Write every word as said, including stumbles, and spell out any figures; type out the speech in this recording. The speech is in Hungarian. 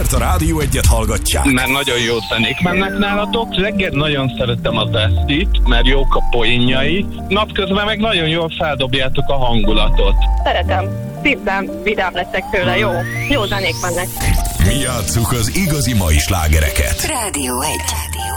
Mert a Rádió Egyet hallgatják. Mert nagyon jó zenék mennek nálatok. Reggel nagyon szeretem az Esztit, mert jók a poénjai. Napközben meg nagyon jól feldobjátok a hangulatot. Szeretem. Szívem, vidám leszek tőle. Jó. Jó zenék mennek. Mi játsszuk az igazi mai slágereket. Rádió Egy.